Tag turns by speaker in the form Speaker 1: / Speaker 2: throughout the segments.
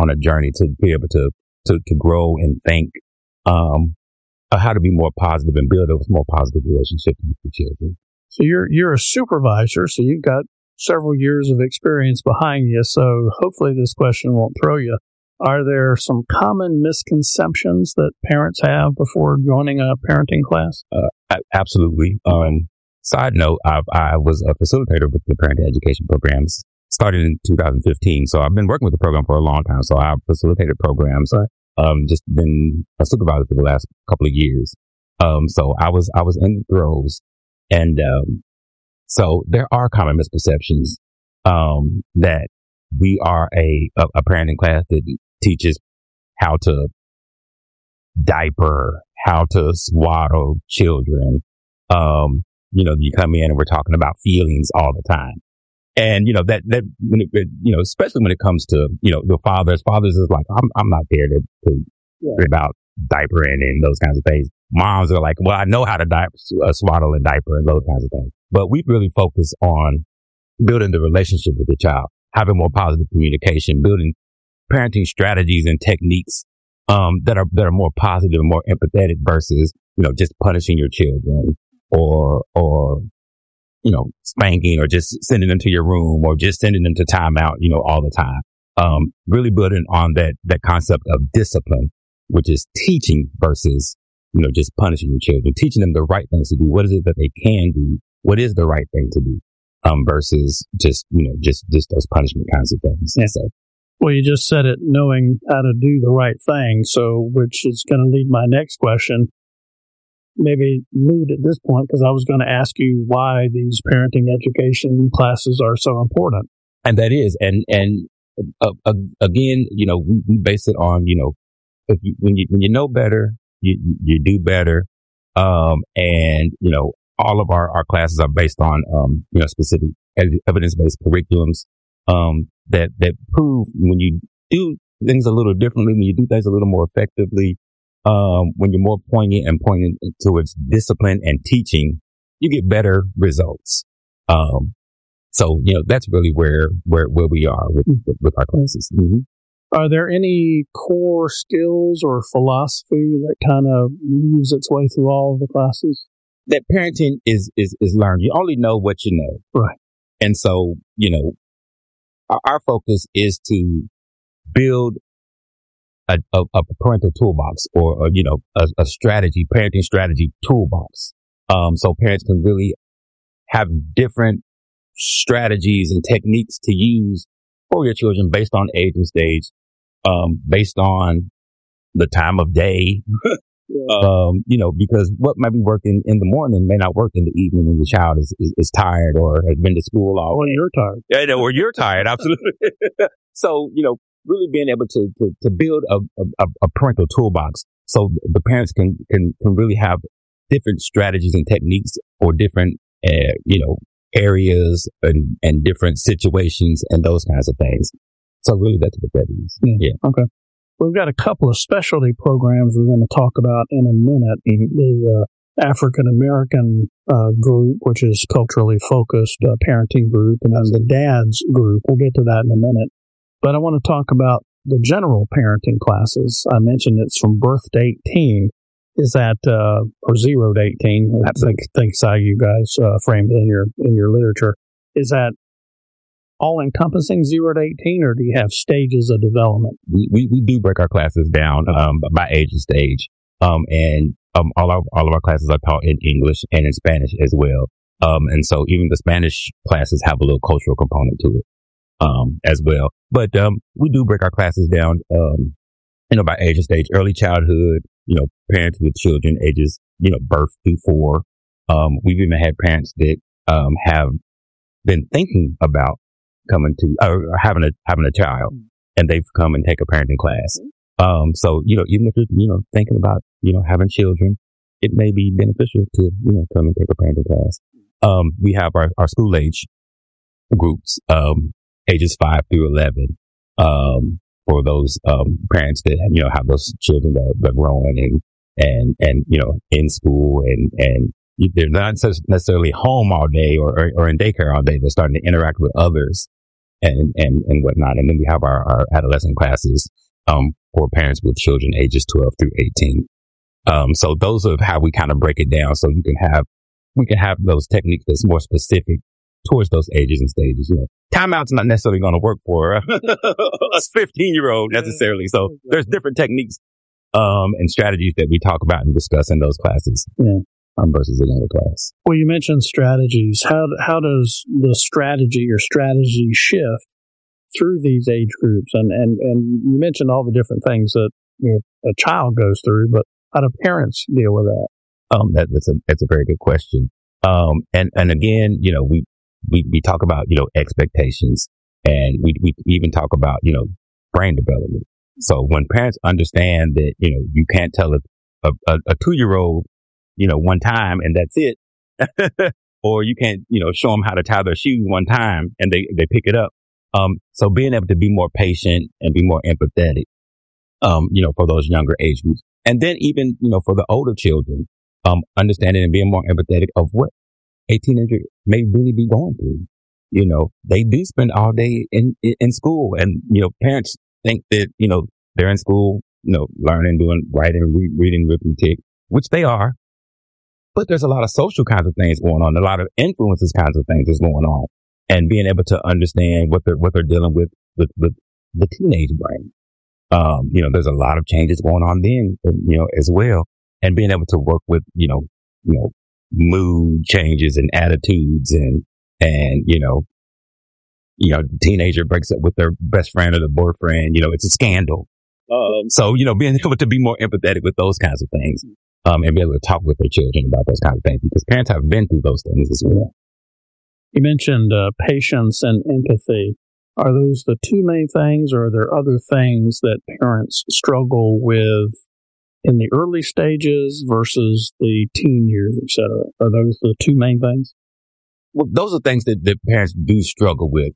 Speaker 1: on a journey to be able to grow and think, how to be more positive and build a more positive relationship with the children.
Speaker 2: So you're a supervisor, so you've got several years of experience behind you. So hopefully this question won't throw you. Are there some common misconceptions that parents have before joining a parenting class?
Speaker 1: Absolutely. Side note, I was a facilitator with the parenting education programs, started in 2015. So I've been working with the program for a long time. So I've facilitated programs, just been a supervisor for the last couple of years. So I was in the throes, and so there are common misperceptions that we are a parenting class that teaches how to diaper, how to swaddle children. You come in and we're talking about feelings all the time. And, that, when it, especially when it comes to, the fathers is like, I'm not there to worry about diapering and those kinds of things. Moms are like, well, I know how to swaddle and diaper and those kinds of things. But we really focus on building the relationship with the child, having more positive communication, building parenting strategies and techniques, that are more positive and more empathetic versus, just punishing your children or spanking or just sending them to your room or just sending them to timeout, all the time. Really building on that concept of discipline, which is teaching versus, just punishing your children, teaching them the right things to do. What is it that they can do? What is the right thing to do? Versus just those punishment kinds of things.
Speaker 2: Yeah.
Speaker 1: So,
Speaker 2: well, you just said it, knowing how to do the right thing. So, which is going to lead my next question. Maybe moot at this point, because I was going to ask you why these parenting education classes are so important.
Speaker 1: And that is, and again, we base it on, when you know better, you do better. And, all of our classes are based on, specific evidence-based curriculums, that prove when you do things a little differently, when you do things a little more effectively, when you're more poignant and pointing towards discipline and teaching, you get better results. So, that's really where we are with our classes. Mm-hmm.
Speaker 2: Are there any core skills or philosophy that kind of weaves its way through all of the classes?
Speaker 1: That parenting is learned. You only know what you know.
Speaker 2: Right.
Speaker 1: And so, our focus is to build a parental toolbox or a strategy, parenting strategy toolbox. So parents can really have different strategies and techniques to use for your children based on age and stage, based on the time of day. Because what might be working in the morning may not work in the evening when the child is tired or has been to school all day.
Speaker 2: Or you're tired.
Speaker 1: Yeah, or you're tired. Absolutely. So, really being able to build a parental toolbox so the parents can really have different strategies and techniques for different, areas and different situations and those kinds of things. So really that's what that is. Yeah.
Speaker 2: Okay. We've got a couple of specialty programs we're going to talk about in a minute.
Speaker 1: Mm-hmm.
Speaker 2: The African American group, which is culturally focused parenting group, and then the dad's group. We'll get to that in a minute. But I want to talk about the general parenting classes. I mentioned it's from birth to 18. Is that or 0 to 18? I think how you guys framed it in your literature. Is that all encompassing 0 to 18, or do you have stages of development?
Speaker 1: We do break our classes down by age and stage, and all of our classes are taught in English and in Spanish as well. And so even the Spanish classes have a little cultural component to it as well. But we do break our classes down, by age and stage, early childhood, parents with children ages, birth through 4. We've even had parents that have been thinking about coming to or having a child, and they've come and take a parenting class. So even if you're thinking about having children, it may be beneficial to come and take a parenting class. We have our school age groups, ages 5 through 11, for those parents that have those children that are growing and in school and they're not necessarily home all day or in daycare all day. They're starting to interact with others and whatnot. And then we have our adolescent classes, for parents with children ages 12 through 18. So those are how we kind of break it down. So we can have those techniques that's more specific towards those ages and stages. Timeout's not necessarily going to work for a 15-year-old necessarily. So there's different techniques, and strategies that we talk about and discuss in those classes. Yeah. Versus a younger class.
Speaker 2: Well, you mentioned strategies. How does the strategy shift through these age groups? And you mentioned all the different things that a child goes through, but how do parents deal with that?
Speaker 1: That's a very good question. And again, we talk about, expectations, and we even talk about, brain development. So when parents understand that, you can't tell a 2-year-old, one time and that's it, or you can't, show them how to tie their shoes one time and they pick it up. So being able to be more patient and be more empathetic, for those younger age groups. And then even, for the older children, understanding and being more empathetic of what a teenager may really be going through. They do spend all day in school, and, parents think that, they're in school, learning, doing writing, reading, arithmetic, which they are. But there's a lot of social kinds of things going on, a lot of influences kinds of things that's going on, and being able to understand what they're dealing with the teenage brain. There's a lot of changes going on then, as well, and being able to work with, mood changes and attitudes, and the teenager breaks up with their best friend or the boyfriend, it's a scandal. So, being able to be more empathetic with those kinds of things. And be able to talk with their children about those kinds of things, because parents have been through those things as well.
Speaker 2: You mentioned patience and empathy. Are those the two main things, or are there other things that parents struggle with in the early stages versus the teen years, et cetera? Are those the two main things?
Speaker 1: Well, those are things that parents do struggle with.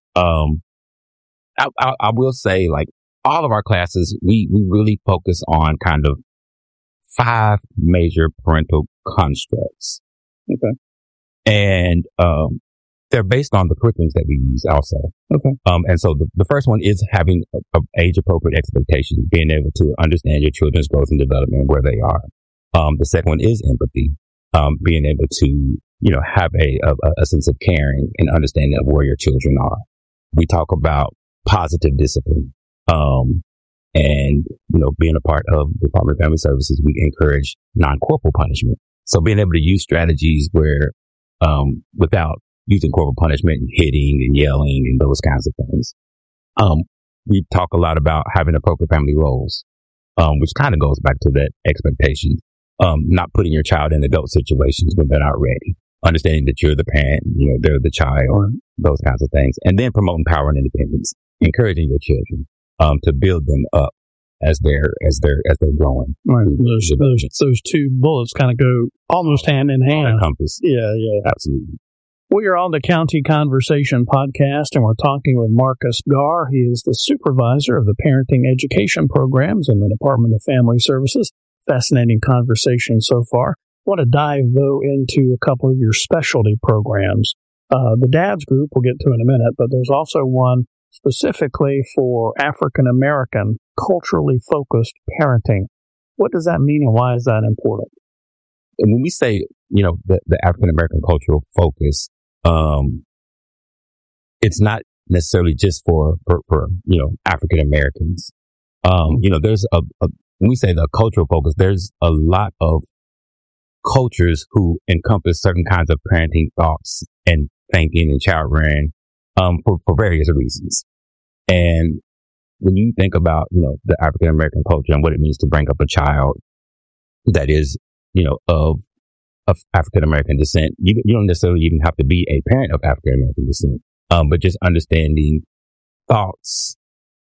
Speaker 1: I will say, like, all of our classes, we really focus on kind of 5 major parental constructs.
Speaker 2: Okay.
Speaker 1: And they're based on the curriculums that we use also.
Speaker 2: Okay.
Speaker 1: And so the first one is having age-appropriate expectations, being able to understand your children's growth and development, where they are. The second one is empathy, being able to, have a sense of caring and understanding of where your children are. We talk about positive discipline. And, being a part of the Department of Family Services, we encourage non-corporal punishment. So being able to use strategies where, without using corporal punishment and hitting and yelling and those kinds of things. We talk a lot about having appropriate family roles, which kind of goes back to that expectation. Not putting your child in adult situations when they're not ready. Understanding that you're the parent, they're the child, those kinds of things. And then promoting power and independence, encouraging your children. To build them up as they're growing.
Speaker 2: Right. Those two bullets kind of go almost hand in hand.
Speaker 1: Compass.
Speaker 2: Yeah.
Speaker 1: Absolutely.
Speaker 2: We are on the County Conversation podcast, and we're talking with Marcus Garr. He is the supervisor of the parenting education programs in the Department of Family Services. Fascinating conversation so far. I want to dive, though, into a couple of your specialty programs. The DADS group we'll get to in a minute, but there's also one specifically for African American culturally focused parenting. What does that mean, and why is that important?
Speaker 1: And when we say, the African American cultural focus, it's not necessarily just for African Americans. There's when we say the cultural focus, there's a lot of cultures who encompass certain kinds of parenting thoughts and thinking and child rearing. For various reasons. And when you think about, the African American culture and what it means to bring up a child that is, of African American descent, you don't necessarily even have to be a parent of African American descent. But just understanding thoughts,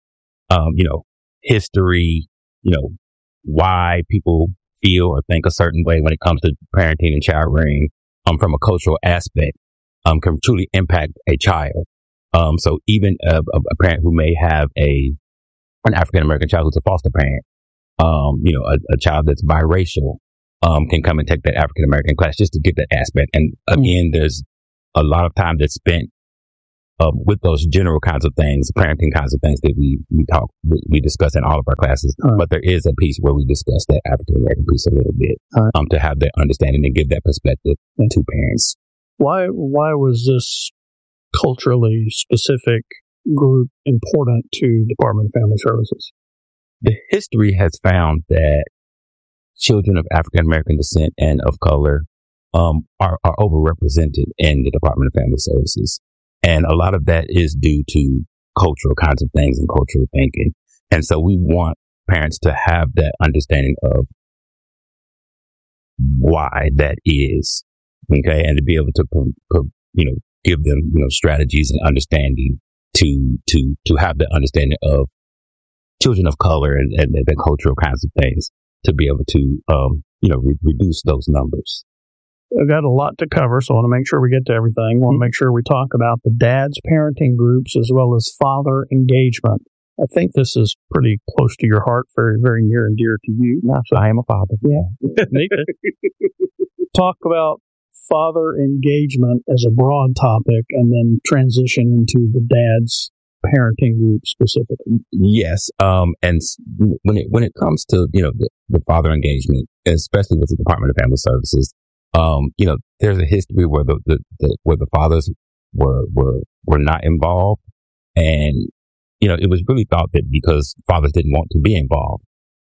Speaker 1: history, why people feel or think a certain way when it comes to parenting and child rearing, from a cultural aspect, can truly impact a child. So even a parent who may have an African American child who's a foster parent, a child that's biracial, can come and take that African American class just to get that aspect. And again, there's a lot of time that's spent with those general kinds of things, parenting kinds of things that we discuss in all of our classes.
Speaker 2: Right.
Speaker 1: But there is a piece where we discuss that African American piece a little bit,
Speaker 2: Right.
Speaker 1: To have that understanding and give that perspective to parents.
Speaker 2: Why was this culturally specific group important to Department of Family Services?
Speaker 1: The history has found that children of African American descent and of color are overrepresented in the Department of Family Services. And a lot of that is due to cultural kinds of things and cultural thinking. And so we want parents to have that understanding of why that is, okay, and to be able to, give them, strategies and understanding to have that understanding of children of color and the cultural kinds of things to be able to, reduce those numbers.
Speaker 2: I've got a lot to cover, so I want to make sure we get to everything. I want to make sure we talk about the dad's parenting groups as well as father engagement. I think this is pretty close to your heart, very, very near and dear to you.
Speaker 1: So I am a father.
Speaker 2: Yeah. Talk about father engagement as a broad topic and then transition into the dad's parenting group specifically.
Speaker 1: Yes. And when it comes to, the father engagement, especially with the Department of Family Services, there's a history where the fathers were not involved, and it was really thought that because fathers didn't want to be involved.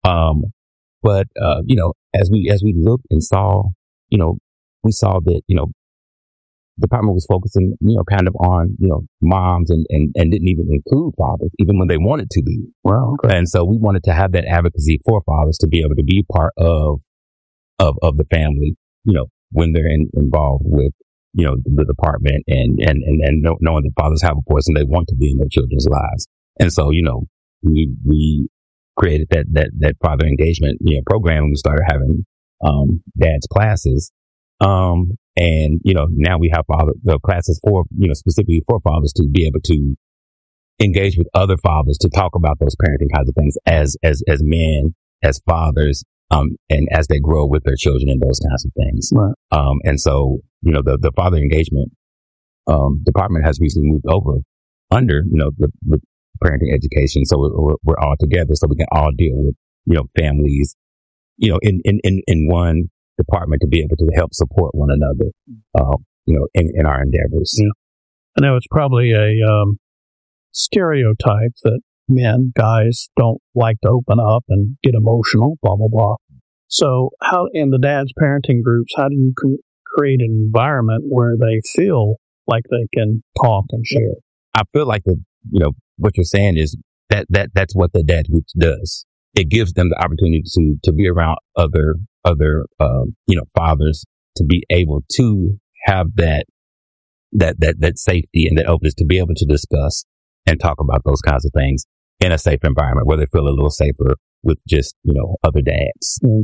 Speaker 1: But as we looked and saw, we saw that the department was focusing kind of on moms and didn't even include fathers even when they wanted to be.
Speaker 2: Wow. Okay.
Speaker 1: And so we wanted to have that advocacy for fathers to be able to be part of the family, when they're involved with, the department and knowing that fathers have a voice and they want to be in their children's lives. And so, we created that father engagement, program, and we started having, dad's classes. And, now we have classes for, specifically for fathers to be able to engage with other fathers to talk about those parenting kinds of things as men, as fathers, and as they grow with their children and those kinds of things.
Speaker 2: Right.
Speaker 1: And so, the father engagement, department has recently moved over under, the parenting education. So we're all together so we can all deal with, families, in one department to be able to help support one another, in our endeavors.
Speaker 2: Yeah. I know it's probably a stereotype that guys don't like to open up and get emotional, blah, blah, blah. So how, in the dad's parenting groups, how do you create an environment where they feel like they can talk and share?
Speaker 1: I feel like what you're saying is that's what the dad groups does. It gives them the opportunity to be around other fathers, to be able to have that safety and that openness to be able to discuss and talk about those kinds of things in a safe environment where they feel a little safer with just, other dads.
Speaker 2: Mm.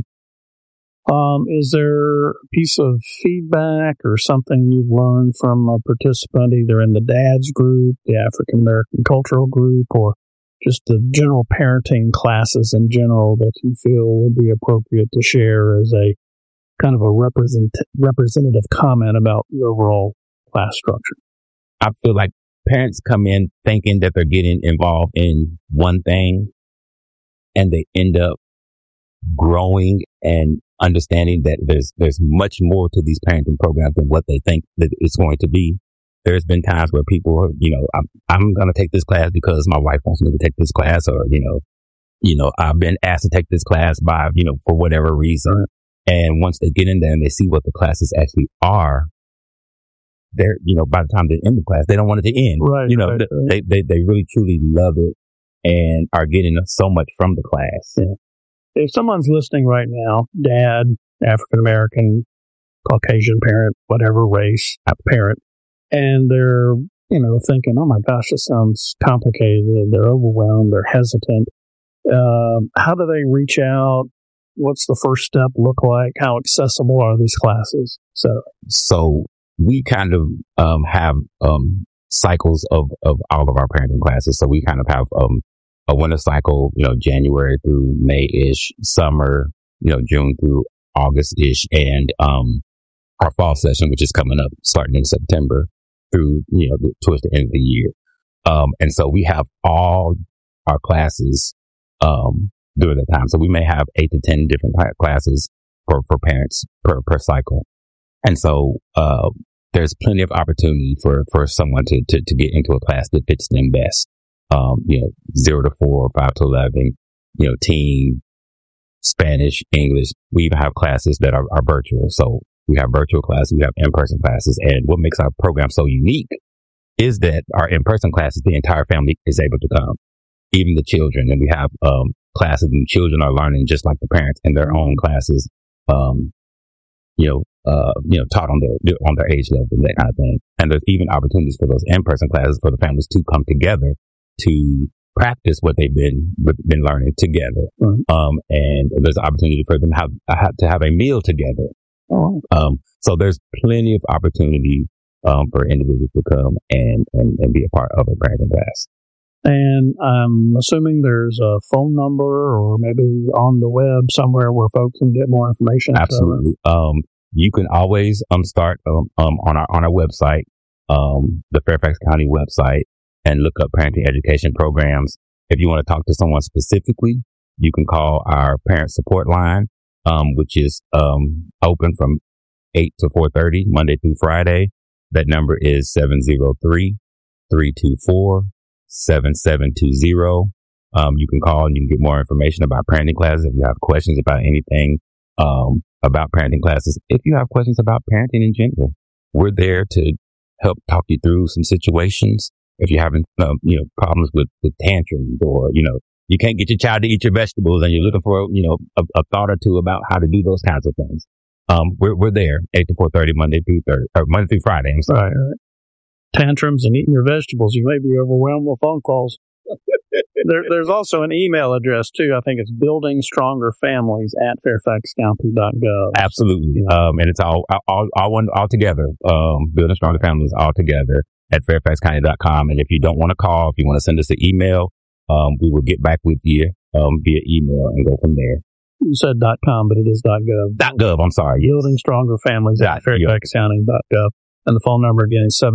Speaker 2: Is there a piece of feedback or something you've learned from a participant either in the dad's group, the African American cultural group, or just the general parenting classes in general that you feel would be appropriate to share as a kind of a representative comment about the overall class structure?
Speaker 1: I feel like parents come in thinking that they're getting involved in one thing, and they end up growing and understanding that there's much more to these parenting programs than what they think that it's going to be. There's been times where people, I'm going to take this class because my wife wants me to take this class, or, I've been asked to take this class by, for whatever reason. And once they get in there and they see what the classes actually are, they're, by the time they're in the class, they don't want it to end.
Speaker 2: Right.
Speaker 1: They really truly love it and are getting so much from the class.
Speaker 2: Yeah. If someone's listening right now, dad, African American, Caucasian parent, whatever race, parent, and they're, thinking, oh my gosh, this sounds complicated. They're overwhelmed. They're hesitant. How do they reach out? What's the first step look like? How accessible are these classes?
Speaker 1: So we kind of have cycles of all of our parenting classes. So we kind of have a winter cycle, January through May-ish, summer, June through August-ish, and our fall session, which is coming up starting in September. through, towards the end of the year. And so we have all our classes, during that time. So we may have 8 to 10 different classes for parents per cycle. And so, there's plenty of opportunity for someone to get into a class that fits them best. 0 to 4, 5 to 11, teen, Spanish, English. We even have classes that are virtual. So we have virtual classes, we have in-person classes. And what makes our program so unique is that our in-person classes, the entire family is able to come, even the children. And we have, classes and children are learning just like the parents in their own classes, taught on their age level and that kind of thing. And there's even opportunities for those in-person classes for the families to come together to practice what they've been learning together. Mm-hmm. And there's an opportunity for them to have a meal together. Oh. So there's plenty of opportunity, for individuals to come and be a part of a parenting class.
Speaker 2: And I'm assuming there's a phone number or maybe on the web somewhere where folks can get more information.
Speaker 1: Absolutely. You can always start on our website, the Fairfax County website, and look up parenting education programs. If you want to talk to someone specifically, you can call our parent support line, which is open from 8 to 4:30 Monday through Friday. That number is 703-324-7720. You can call and you can get more information about parenting classes. If you have questions about anything, about parenting classes, if you have questions about parenting in general, we're there to help talk you through some situations. If you're having, problems with tantrums or, you can't get your child to eat your vegetables and you're looking for, a thought or two about how to do those kinds of things. We're there 8 to 4:30 Monday through Friday. I'm sorry.
Speaker 2: Right. Tantrums and eating your vegetables. You may be overwhelmed with phone calls. There's also an email address too. I think it's buildingstrongerfamilies@fairfaxcounty.gov.
Speaker 1: Absolutely. And it's all together. Building Stronger Families all together at fairfaxcounty.com. And if you don't want to call, if you want to send us an email, we will get back with you, via email and go from there.
Speaker 2: You said .com, but it is .gov.
Speaker 1: .gov, I'm sorry. Yes.
Speaker 2: Building Stronger Families at fairfaxcounty.gov. And the phone number again is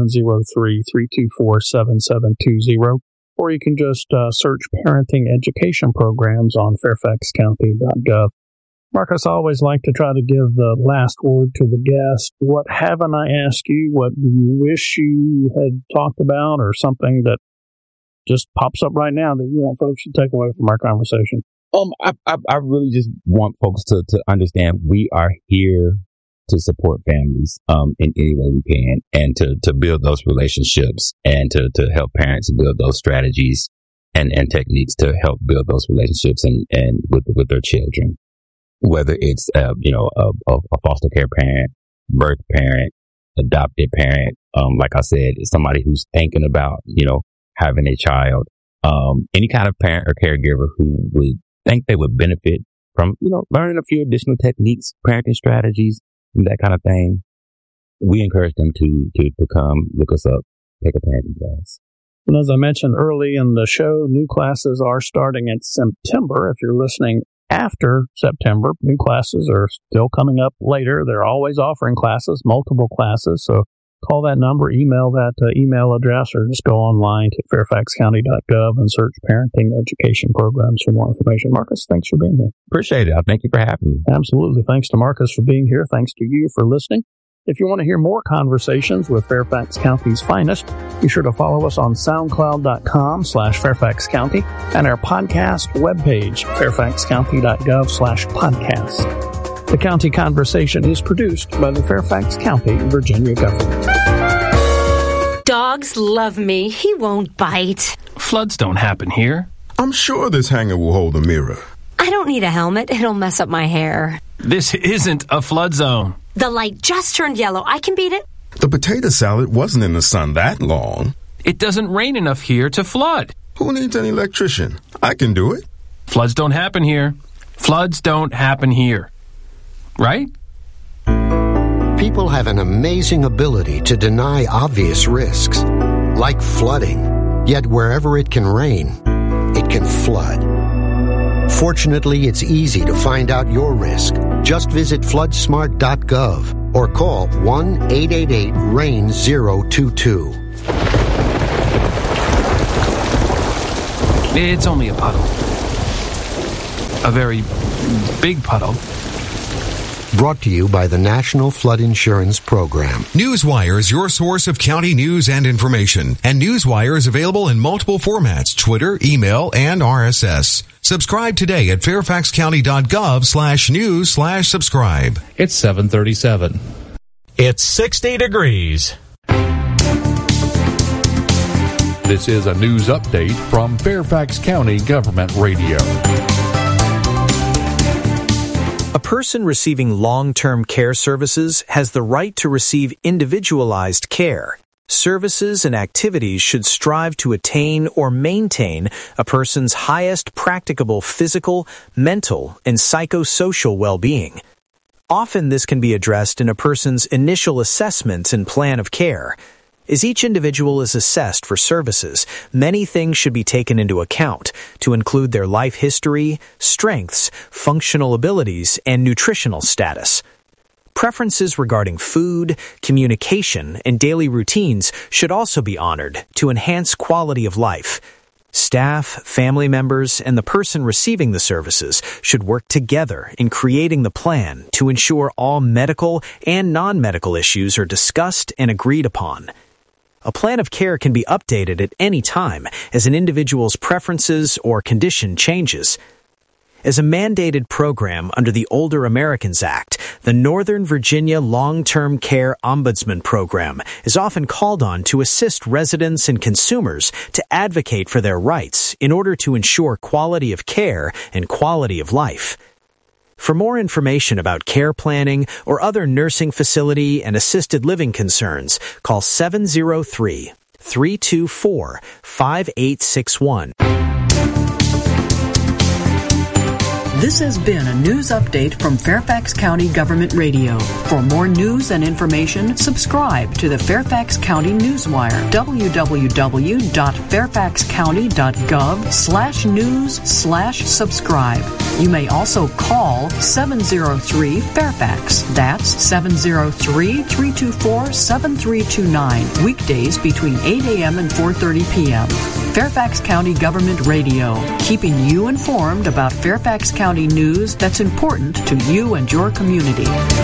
Speaker 2: 703-324-7720. Or you can just search parenting education programs on fairfaxcounty.gov. Marcus, I always like to try to give the last word to the guest. What haven't I asked you? What do you wish you had talked about, or something that just pops up right now that you want folks to take away from our conversation?
Speaker 1: I really just want folks to understand we are here to support families in any way we can, and to build those relationships, and to help parents build those strategies and techniques to help build those relationships and with their children. Whether it's a foster care parent, birth parent, adopted parent, like I said, somebody who's thinking about having a child, any kind of parent or caregiver who would think they would benefit from learning a few additional techniques, parenting strategies, and that kind of thing. We encourage them to come look us up, take a parenting class.
Speaker 2: And as I mentioned early in the show, new classes are starting in September. If you're listening after September, new classes are still coming up later. They're always offering classes, multiple classes. So call that number, email that email address, or just go online to fairfaxcounty.gov and search parenting education programs for more information. Marcus, thanks for being here.
Speaker 1: Appreciate it. Thank you for having me.
Speaker 2: Absolutely. Thanks to Marcus for being here. Thanks to you for listening. If you want to hear more conversations with Fairfax County's finest, be sure to follow us on soundcloud.com/Fairfax County and our podcast webpage, fairfaxcounty.gov/podcast. The County Conversation is produced by the Fairfax County, Virginia government.
Speaker 3: Dogs love me. He won't bite.
Speaker 4: Floods don't happen here.
Speaker 5: I'm sure this hanger will hold a mirror.
Speaker 3: I don't need a helmet. It'll mess up my hair.
Speaker 4: This isn't a flood zone.
Speaker 3: The light just turned yellow. I can beat it.
Speaker 5: The potato salad wasn't in the sun that long.
Speaker 4: It doesn't rain enough here to flood.
Speaker 5: Who needs an electrician? I can do it.
Speaker 4: Floods don't happen here. Floods don't happen here. Right?
Speaker 6: People have an amazing ability to deny obvious risks, like flooding. Yet wherever it can rain, it can flood. Fortunately, it's easy to find out your risk. Just visit floodsmart.gov or call 1-888-RAIN-022.
Speaker 4: It's only a puddle. A very big puddle.
Speaker 6: Brought to you by the National Flood Insurance Program.
Speaker 7: Newswire is your source of county news and information. And Newswire is available in multiple formats: Twitter, email, and RSS. Subscribe today at fairfaxcounty.gov/news/subscribe.
Speaker 8: It's 7:37.
Speaker 9: It's 60 degrees.
Speaker 8: This is a news update from Fairfax County Government Radio.
Speaker 9: A person receiving long-term care services has the right to receive individualized care. Services and activities should strive to attain or maintain a person's highest practicable physical, mental, and psychosocial well-being. Often this can be addressed in a person's initial assessment and plan of care. As each individual is assessed for services, many things should be taken into account, to include their life history, strengths, functional abilities, and nutritional status. Preferences regarding food, communication, and daily routines should also be honored to enhance quality of life. Staff, family members, and the person receiving the services should work together in creating the plan to ensure all medical and non-medical issues are discussed and agreed upon. A plan of care can be updated at any time as an individual's preferences or condition changes. As a mandated program under the Older Americans Act, the Northern Virginia Long-Term Care Ombudsman Program is often called on to assist residents and consumers to advocate for their rights in order to ensure quality of care and quality of life. For more information about care planning or other nursing facility and assisted living concerns, call 703-324-5861.
Speaker 10: This has been a news update from Fairfax County Government Radio. For more news and information, subscribe to the Fairfax County Newswire, www.fairfaxcounty.gov/news/subscribe. You may also call 703-FAIRFAX. That's 703-324-7329. Weekdays between 8 a.m. and 4:30 p.m. Fairfax County Government Radio, keeping you informed about Fairfax County news that's important to you and your community.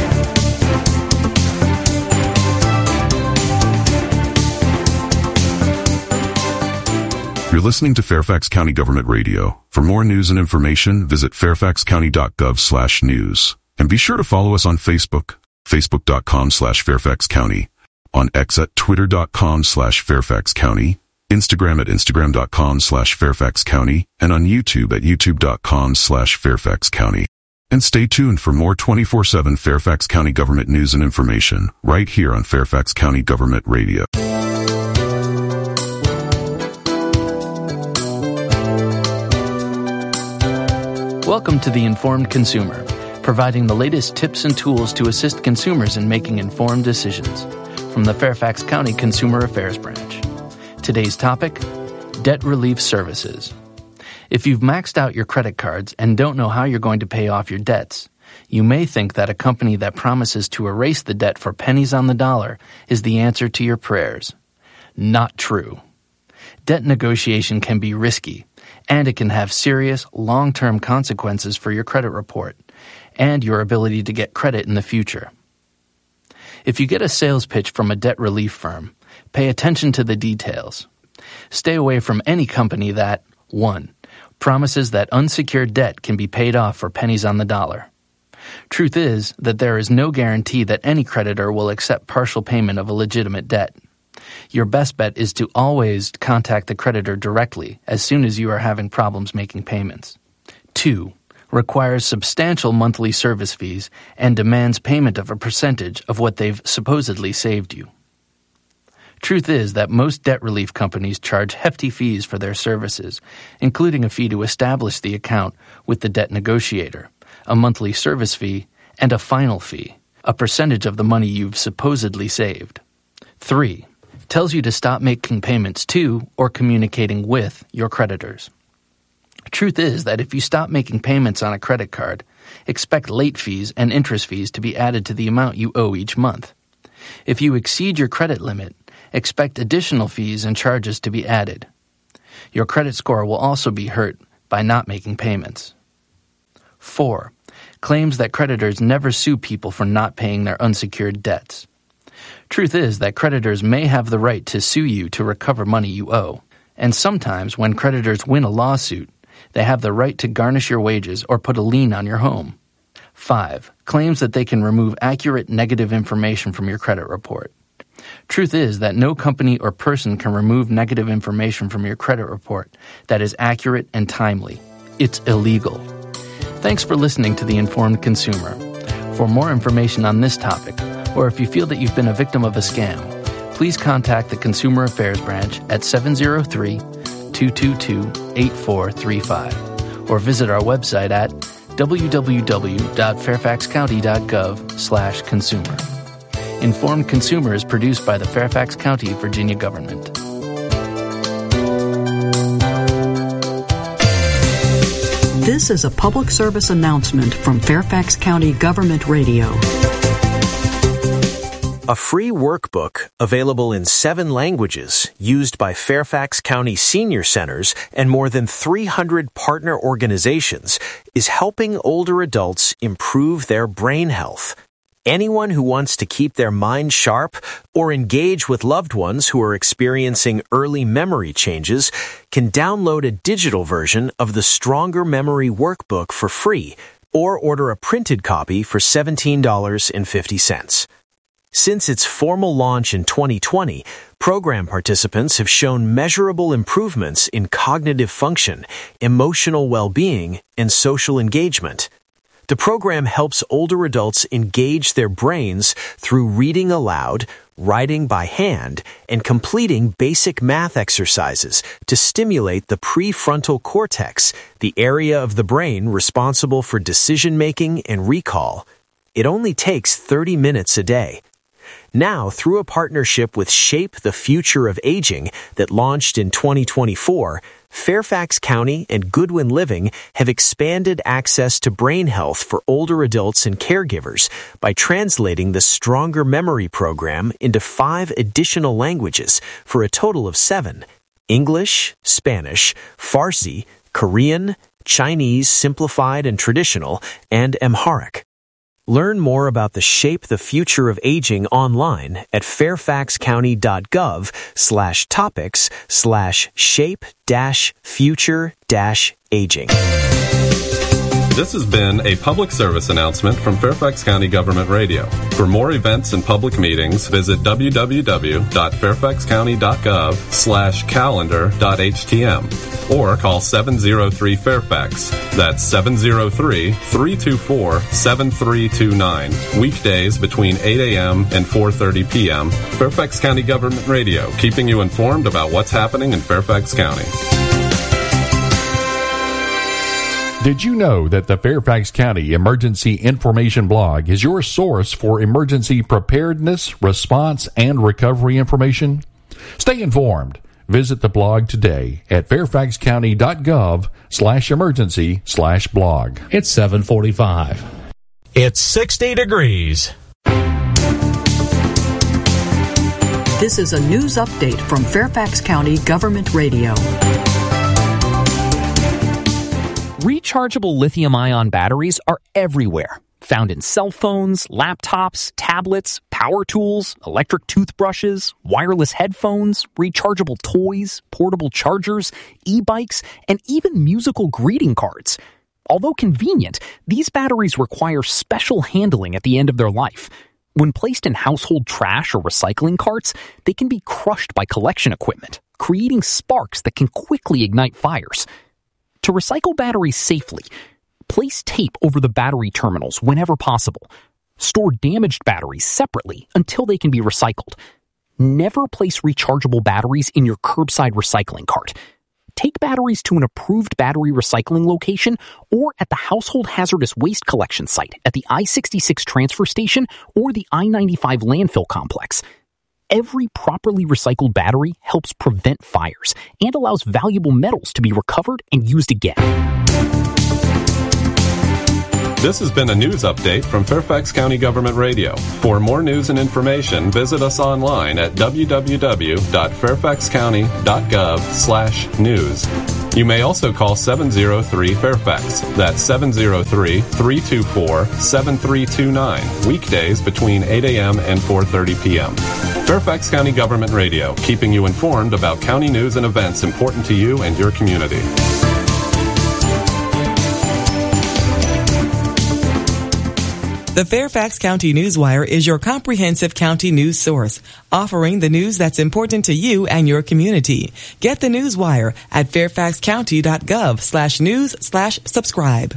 Speaker 11: You're listening to Fairfax County Government Radio. For more news and information, visit fairfaxcounty.gov/news. And be sure to follow us on Facebook, facebook.com/Fairfax County, on X at twitter.com/Fairfax County, Instagram at instagram.com/Fairfax County, and on YouTube at youtube.com/Fairfax County. And stay tuned for more 24/7 Fairfax County Government news and information right here on Fairfax County Government Radio.
Speaker 12: Welcome to The Informed Consumer, providing the latest tips and tools to assist consumers in making informed decisions. From the Fairfax County Consumer Affairs Branch. Today's topic, debt relief services. If you've maxed out your credit cards and don't know how you're going to pay off your debts, you may think that a company that promises to erase the debt for pennies on the dollar is the answer to your prayers. Not true. Debt negotiation can be risky, and it can have serious, long-term consequences for your credit report and your ability to get credit in the future. If you get a sales pitch from a debt relief firm, pay attention to the details. Stay away from any company that, 1, promises that unsecured debt can be paid off for pennies on the dollar. Truth is that there is no guarantee that any creditor will accept partial payment of a legitimate debt. Your best bet is to always contact the creditor directly as soon as you are having problems making payments. 2, requires substantial monthly service fees and demands payment of a percentage of what they've supposedly saved you. Truth is that most debt relief companies charge hefty fees for their services, including a fee to establish the account with the debt negotiator, a monthly service fee, and a final fee, a percentage of the money you've supposedly saved. 3, tells you to stop making payments to or communicating with your creditors. Truth is that if you stop making payments on a credit card, expect late fees and interest fees to be added to the amount you owe each month. If you exceed your credit limit, expect additional fees and charges to be added. Your credit score will also be hurt by not making payments. 4. Claims that creditors never sue people for not paying their unsecured debts. Truth is that creditors may have the right to sue you to recover money you owe, and sometimes when creditors win a lawsuit, they have the right to garnish your wages or put a lien on your home. 5. Claims that they can remove accurate negative information from your credit report. Truth is that no company or person can remove negative information from your credit report that is accurate and timely. It's illegal. Thanks for listening to The Informed Consumer. For more information on this topic, or if you feel that you've been a victim of a scam, please contact the Consumer Affairs Branch at 703-222-8435 or visit our website at www.fairfaxcounty.gov/consumer. Informed Consumer is produced by the Fairfax County, Virginia government.
Speaker 10: This is a public service announcement from Fairfax County Government Radio.
Speaker 9: A free workbook available in 7 languages used by Fairfax County Senior Centers and more than 300 partner organizations is helping older adults improve their brain health. Anyone who wants to keep their mind sharp or engage with loved ones who are experiencing early memory changes can download a digital version of the Stronger Memory Workbook for free or order a printed copy for $17.50. Since its formal launch in 2020, program participants have shown measurable improvements in cognitive function, emotional well-being, and social engagement. The program helps older adults engage their brains through reading aloud, writing by hand, and completing basic math exercises to stimulate the prefrontal cortex, the area of the brain responsible for decision-making and recall. It only takes 30 minutes a day. Now, through a partnership with Shape the Future of Aging that launched in 2024, Fairfax County and Goodwin Living have expanded access to brain health for older adults and caregivers by translating the Stronger Memory program into 5 additional languages for a total of 7: English, Spanish, Farsi, Korean, Chinese Simplified and Traditional, and Amharic. Learn more about the Shape the Future of Aging online at fairfaxcounty.gov/topics/shape-future-aging.
Speaker 13: This has been a public service announcement from Fairfax County Government Radio. For more events and public meetings, visit www.fairfaxcounty.gov/calendar.htm or call 703-FAIRFAX. That's 703-324-7329. Weekdays between 8 a.m. and 4:30 p.m. Fairfax County Government Radio, keeping you informed about what's happening in Fairfax County.
Speaker 8: Did you know that the Fairfax County Emergency Information Blog is your source for emergency preparedness, response, and recovery information? Stay informed. Visit the blog today at fairfaxcounty.gov/emergency/blog.
Speaker 14: It's 7:45.
Speaker 15: It's 60 degrees.
Speaker 10: This is a news update from Fairfax County Government Radio.
Speaker 16: Rechargeable lithium-ion batteries are everywhere, found in cell phones, laptops, tablets, power tools, electric toothbrushes, wireless headphones, rechargeable toys, portable chargers, e-bikes, and even musical greeting cards. Although convenient, these batteries require special handling at the end of their life. When placed in household trash or recycling carts, they can be crushed by collection equipment, creating sparks that can quickly ignite fires. To recycle batteries safely, place tape over the battery terminals whenever possible. Store damaged batteries separately until they can be recycled. Never place rechargeable batteries in your curbside recycling cart. Take batteries to an approved battery recycling location or at the household hazardous waste collection site at the I-66 transfer station or the I-95 landfill complex. Every properly recycled battery helps prevent fires and allows valuable metals to be recovered and used again.
Speaker 13: This has been a news update from Fairfax County Government Radio. For more news and information, visit us online at www.fairfaxcounty.gov/news. You may also call 703-FAIRFAX. That's 703-324-7329. Weekdays between 8 a.m. and 4:30 p.m. Fairfax County Government Radio, keeping you informed about county news and events important to you and your community.
Speaker 14: The Fairfax County Newswire is your comprehensive county news source, offering the news that's important to you and your community. Get the Newswire at fairfaxcounty.gov/news/subscribe.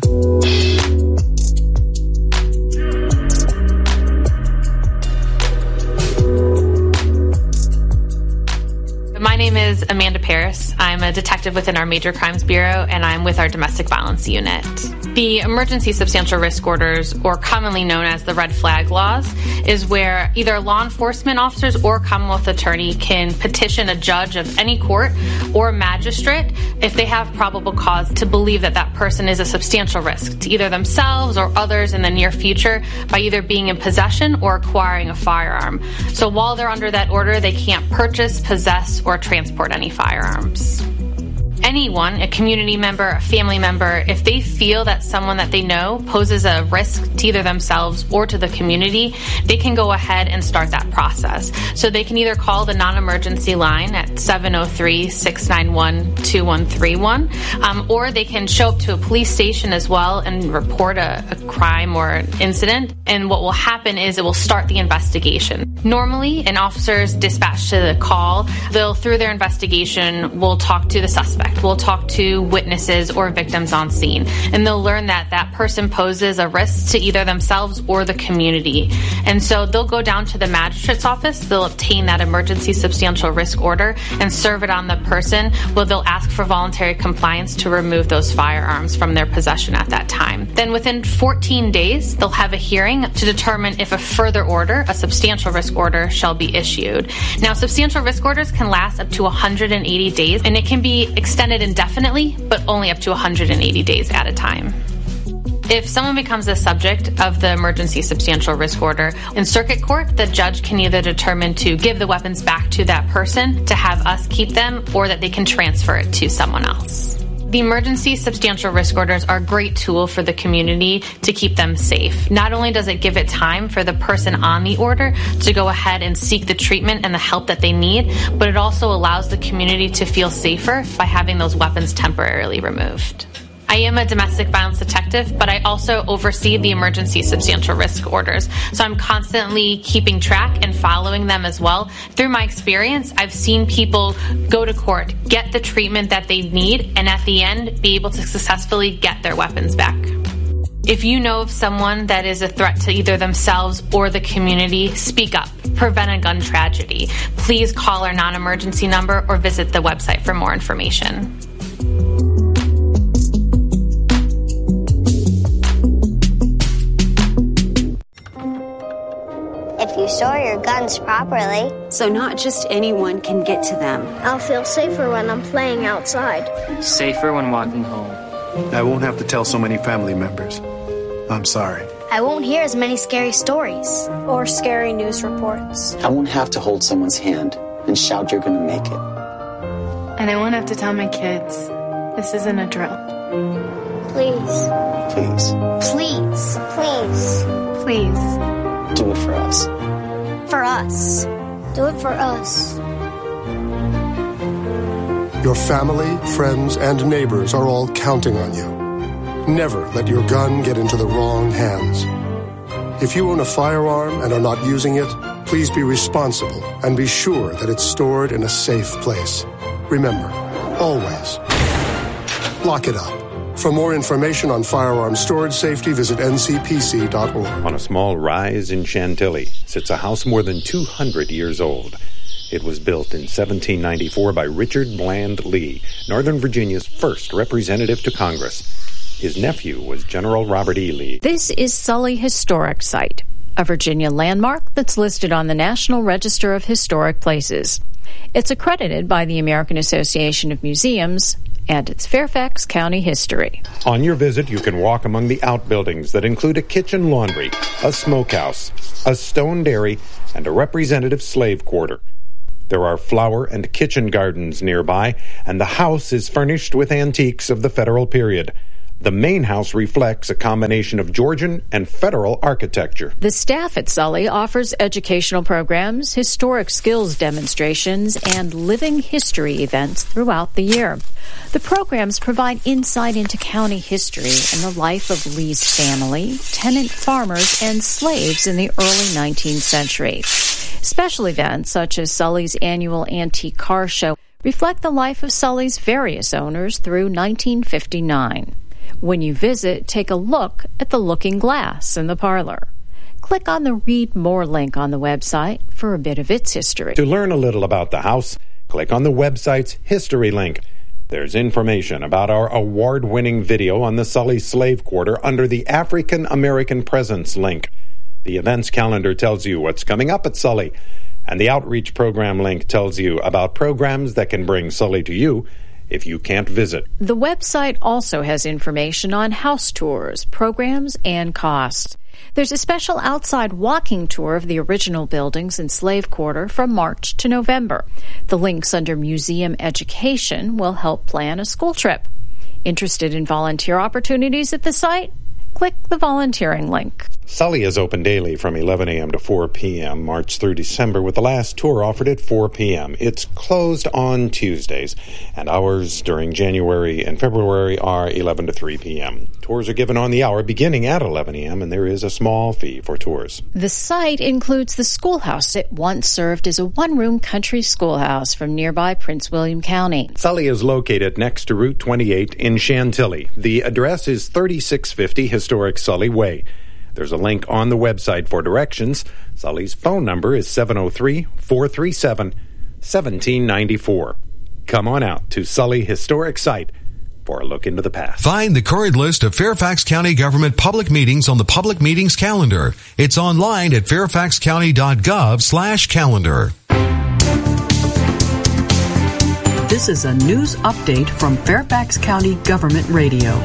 Speaker 17: My name is Amanda Paris. I'm a detective within our Major Crimes Bureau, and I'm with our Domestic Violence Unit. The emergency substantial risk orders, or commonly known as the red flag laws, is where either law enforcement officers or Commonwealth attorney can petition a judge of any court or magistrate if they have probable cause to believe that that person is a substantial risk to either themselves or others in the near future by either being in possession or acquiring a firearm. So while they're under that order, they can't purchase, possess, or transport any firearms. Anyone, a community member, a family member, if they feel that someone that they know poses a risk to either themselves or to the community, they can go ahead and start that process. So they can either call the non-emergency line at 703-691-2131, or they can show up to a police station as well and report a crime or an incident. And what will happen is it will start the investigation. Normally, an officer is dispatched to the call. They'll, through their investigation, will talk to the suspect. We'll talk to witnesses or victims on scene, and they'll learn that that person poses a risk to either themselves or the community. And so they'll go down to the magistrate's office, they'll obtain that emergency substantial risk order and serve it on the person, where they'll ask for voluntary compliance to remove those firearms from their possession at that time. Then within 14 days, they'll have a hearing to determine if a further order, a substantial risk order, shall be issued. Now, substantial risk orders can last up to 180 days, and it can be extended indefinitely, but only up to 180 days at a time. If someone becomes the subject of the emergency substantial risk order, in circuit court, the judge can either determine to give the weapons back to that person, to have us keep them, or that they can transfer it to someone else. The emergency substantial risk orders are a great tool for the community to keep them safe. Not only does it give it time for the person on the order to go ahead and seek the treatment and the help that they need, but it also allows the community to feel safer by having those weapons temporarily removed. I am a domestic violence detective, but I also oversee the emergency substantial risk orders. So I'm constantly keeping track and following them as well. Through my experience, I've seen people go to court, get the treatment that they need, and at the end, be able to successfully get their weapons back. If you know of someone that is a threat to either themselves or the community, speak up. Prevent a gun tragedy. Please call our non-emergency number or visit the website for more information.
Speaker 18: If you store your guns properly. So not just anyone can get to them.
Speaker 19: I'll feel safer when I'm playing outside.
Speaker 20: Safer when walking home.
Speaker 21: I won't have to tell so many family members. I'm sorry.
Speaker 19: I won't hear as many scary stories. Or scary news reports.
Speaker 22: I won't have to hold someone's hand and shout you're gonna make it.
Speaker 23: And I won't have to tell my kids, this isn't a drill.
Speaker 19: Please.
Speaker 22: Please.
Speaker 19: Please. Please.
Speaker 23: Please.
Speaker 22: Do it for us.
Speaker 19: For us. Do it for us.
Speaker 24: Your family, friends, and neighbors are all counting on you. Never let your gun get into the wrong hands. If you own a firearm and are not using it, please be responsible and be sure that it's stored in a safe place. Remember, always, lock it up. For more information on firearm storage safety, visit ncpc.org.
Speaker 25: On a small rise in Chantilly sits a house more than 200 years old. It was built in 1794 by Richard Bland Lee, Northern Virginia's first representative to Congress. His nephew was General Robert E. Lee.
Speaker 26: This is Sully Historic Site,
Speaker 1: a Virginia landmark that's listed on the National Register of Historic Places. It's accredited by the American Association of Museums, and it's Fairfax County history.
Speaker 25: On your visit, you can walk among the outbuildings that include a kitchen laundry, a smokehouse, a stone dairy, and a representative slave quarter. There are flower and kitchen gardens nearby, and the house is furnished with antiques of the federal period. The main house reflects a combination of Georgian and federal architecture.
Speaker 1: The staff at Sully offers educational programs, historic skills demonstrations, and living history events throughout the year. The programs provide insight into county history and the life of Lee's family, tenant farmers, and slaves in the early 19th century. Special events, such as Sully's annual antique car show, reflect the life of Sully's various owners through 1959. When you visit, take a look at the looking glass in the parlor. Click on the Read More link on the website for a bit of its history.
Speaker 25: To learn a little about the house, click on the website's history link. There's information about our award-winning video on the Sully Slave Quarter under the African American Presence link. The events calendar tells you what's coming up at Sully, and the outreach program link tells you about programs that can bring Sully to you if you can't visit.
Speaker 1: The website also has information on house tours, programs, and costs. There's a special outside walking tour of the original buildings and slave quarter from March to November. The links under Museum Education will help plan a school trip. Interested in volunteer opportunities at the site? Click the volunteering link.
Speaker 25: Sully is open daily from 11 a.m. to 4 p.m. March through December, with the last tour offered at 4 p.m. It's closed on Tuesdays, and hours during January and February are 11 to 3 p.m. Tours are given on the hour beginning at 11 a.m., and there is a small fee for tours.
Speaker 1: The site includes the schoolhouse. It once served as a one-room country schoolhouse from nearby Prince William County.
Speaker 25: Sully is located next to Route 28 in Chantilly. The address is 3650 Historic Sully Way. There's a link on the website for directions. Sully's phone number is 703-437-1794. Come on out to Sully Historic Site for a look into the past.
Speaker 7: Find the current list of Fairfax County government public meetings on the public meetings calendar. It's online at fairfaxcounty.gov/calendar.
Speaker 10: This is a news update from Fairfax County Government Radio.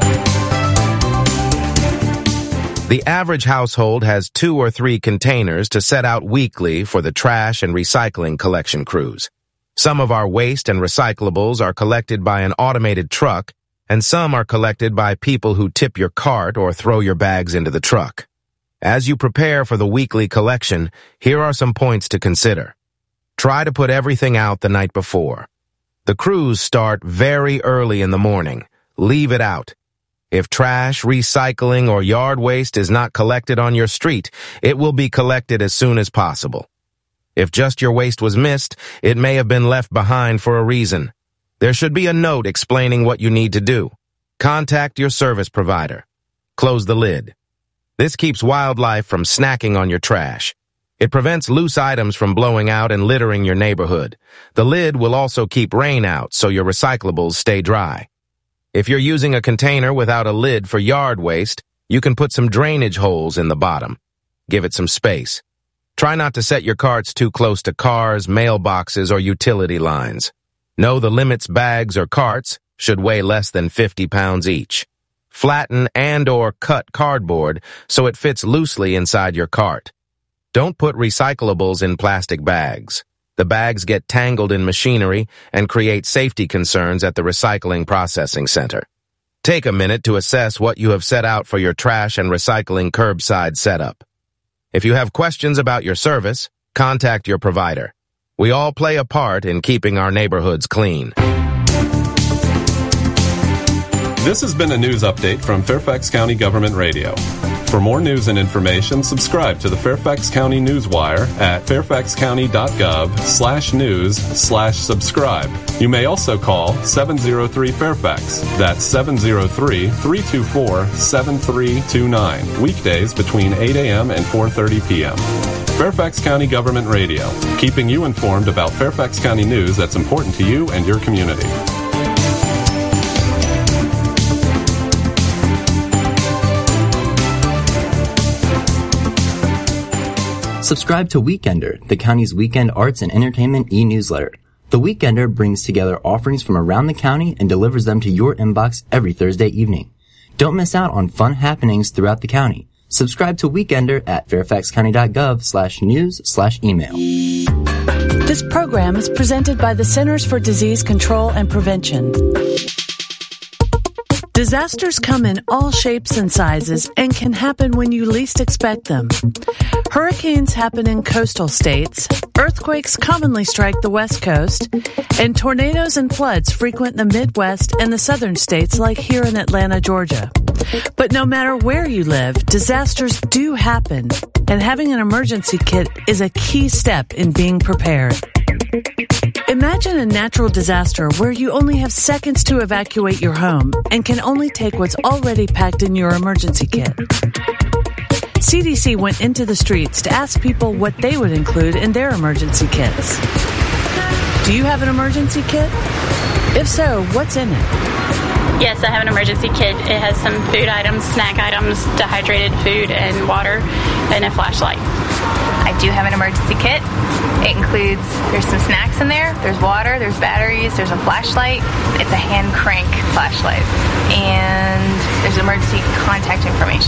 Speaker 2: The average household has 2 or 3 containers to set out weekly for the trash and recycling collection crews. Some of our waste and recyclables are collected by an automated truck, and some are collected by people who tip your cart or throw your bags into the truck. As you prepare for the weekly collection, here are some points to consider. Try to put everything out the night before. The crews start very early in the morning. Leave it out. If trash, recycling, or yard waste is not collected on your street, it will be collected as soon as possible. If just your waste was missed, it may have been left behind for a reason. There should be a note explaining what you need to do. Contact your service provider. Close the lid. This keeps wildlife from snacking on your trash. It prevents loose items from blowing out and littering your neighborhood. The lid will also keep rain out so your recyclables stay dry. If you're using a container without a lid for yard waste, you can put some drainage holes in the bottom. Give it some space. Try not to set your carts too close to cars, mailboxes, or utility lines. Know the limits bags or carts should weigh less than 50 pounds each. Flatten and/or cut cardboard so it fits loosely inside your cart. Don't put recyclables in plastic bags. The bags get tangled in machinery and create safety concerns at the recycling processing center. Take a minute to assess what you have set out for your trash and recycling curbside setup. If you have questions about your service, contact your provider. We all play a part in keeping our neighborhoods clean.
Speaker 13: This has been a news update from Fairfax County Government Radio. For more news and information, subscribe to the Fairfax County Newswire at fairfaxcounty.gov/news/subscribe. You may also call 703-FAIRFAX. That's 703-324-7329. Weekdays between 8 a.m. and 4:30 p.m. Fairfax County Government Radio, keeping you informed about Fairfax County news that's important to you and your community.
Speaker 3: Subscribe to Weekender, the county's weekend arts and entertainment e-newsletter. The Weekender brings together offerings from around the county and delivers them to your inbox every Thursday evening. Don't miss out on fun happenings throughout the county. Subscribe to Weekender at fairfaxcounty.gov/news/email.
Speaker 4: This program is presented by the Centers for Disease Control and Prevention. Disasters come in all shapes and sizes and can happen when you least expect them. Hurricanes happen in coastal states, earthquakes commonly strike the West Coast, and tornadoes and floods frequent the Midwest and the southern states like here in Atlanta, Georgia. But no matter where you live, disasters do happen, and having an emergency kit is a key step in being prepared. Imagine a natural disaster where you only have seconds to evacuate your home and can only take what's already packed in your emergency kit. CDC went into the streets to ask people what they would include in their emergency kits. Do you have an emergency kit? If so, what's in it?
Speaker 5: Yes, I have an emergency kit. It has some food items, snack items, dehydrated food and water, and a flashlight.
Speaker 6: I do have an emergency kit. It includes, there's some snacks in there, there's water, there's batteries, there's a flashlight. It's a hand crank flashlight. And there's emergency contact information.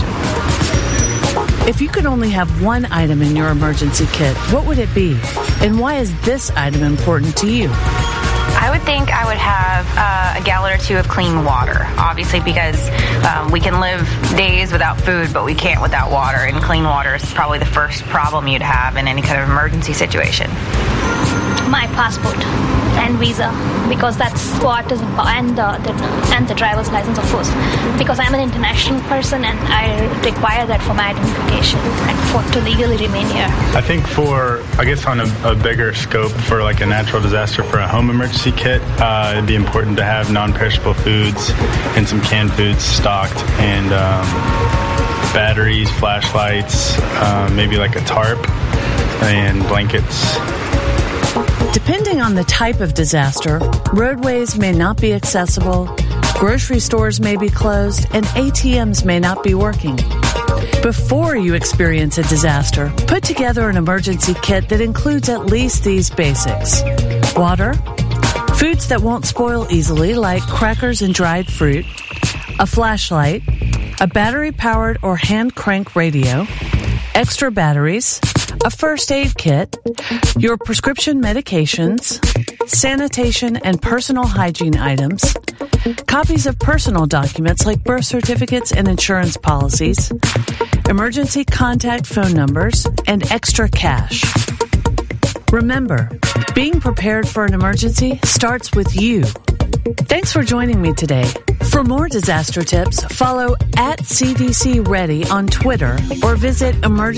Speaker 4: If you could only have one item in your emergency kit, what would it be? And why is this item important to you?
Speaker 6: I would think I would have a gallon or two of clean water, obviously, because we can live days without food, but we can't without water, and clean water is probably the first problem you'd have in any kind of emergency situation.
Speaker 19: My passport and visa, because that's what is, and the driver's license, of course, because I'm an international person and I require that for my identification and to legally remain here.
Speaker 11: I think on a bigger scope for like a natural disaster, for a home emergency kit, it'd be important to have non-perishable foods and some canned foods stocked, and batteries, flashlights, maybe like a tarp and blankets.
Speaker 4: Depending on the type of disaster, roadways may not be accessible, grocery stores may be closed, and ATMs may not be working. Before you experience a disaster, put together an emergency kit that includes at least these basics: water, foods that won't spoil easily like crackers and dried fruit, a flashlight, a battery-powered or hand-crank radio, extra batteries, a first aid kit, your prescription medications, sanitation and personal hygiene items, copies of personal documents like birth certificates and insurance policies, emergency contact phone numbers, and extra cash. Remember, being prepared for an emergency starts with you. Thanks for joining me today. For more disaster tips, follow @CDC Ready on Twitter or visit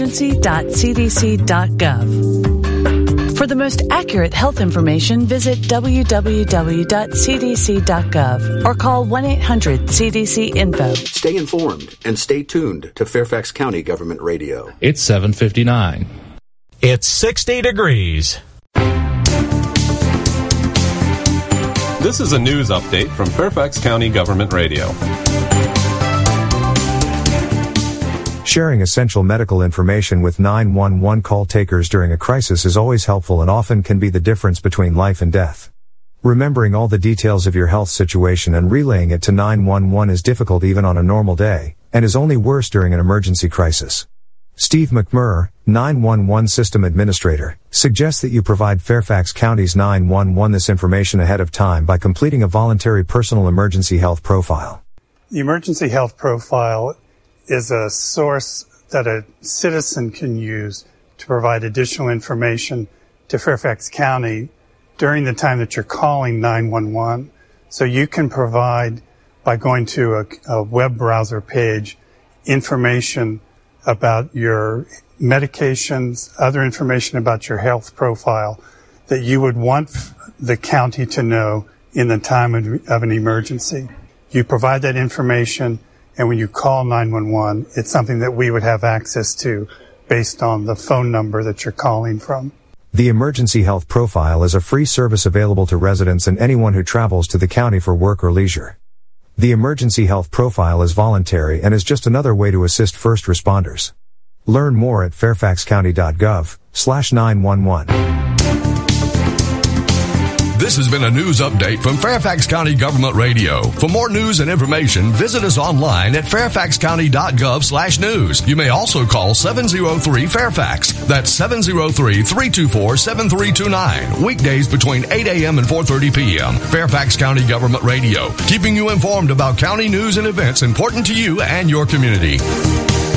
Speaker 4: emergency.cdc.gov. For the most accurate health information, visit www.cdc.gov or call 1-800-CDC-INFO.
Speaker 26: Stay informed and stay tuned to Fairfax County Government Radio.
Speaker 27: It's 7:59.
Speaker 15: It's 60 degrees.
Speaker 13: This is a news update from Fairfax County Government Radio.
Speaker 28: Sharing essential medical information with 911 call takers during a crisis is always helpful and often can be the difference between life and death. Remembering all the details of your health situation and relaying it to 911 is difficult even on a normal day, and is only worse during an emergency crisis. Steve McMurr, 911 System Administrator, suggests that you provide Fairfax County's 911 this information ahead of time by completing a voluntary personal emergency health profile.
Speaker 29: The emergency health profile is a source that a citizen can use to provide additional information to Fairfax County during the time that you're calling 911. So you can provide, by going to a web browser page, information about your medications, other information about your health profile that you would want the county to know in the time of an emergency. You provide that information, and when you call 911, it's something that we would have access to based on the phone number that you're calling from.
Speaker 28: The Emergency Health Profile is a free service available to residents and anyone who travels to the county for work or leisure. The Emergency Health Profile is voluntary and is just another way to assist first responders. Learn more at fairfaxcounty.gov/911.
Speaker 8: This has been a news update from Fairfax County Government Radio. For more news and information, visit us online at fairfaxcounty.gov/news. You may also call 703-FAIRFAX. That's 703-324-7329. Weekdays between 8 a.m. and 4:30 p.m. Fairfax County Government Radio, keeping you informed about county news and events important to you and your community.